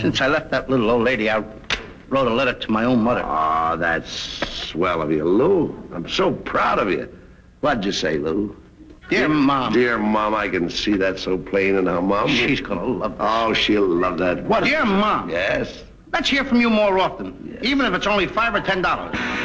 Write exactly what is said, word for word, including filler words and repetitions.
Since I left that little old lady, I wrote a letter to my own mother. Oh, that's swell of you, Lou. I'm so proud of you. What'd you say, Lou? Dear Mom. Dear Mom, I can see that so plain in her mom. She's gonna love this. Oh, she'll love that. What? Dear Mom. Yes? Let's hear from you more often, Yes. even if it's only five or ten dollars.